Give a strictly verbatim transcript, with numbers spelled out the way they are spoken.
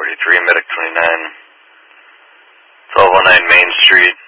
forty-three, Medic twenty-nine, twelve oh nine Main Street.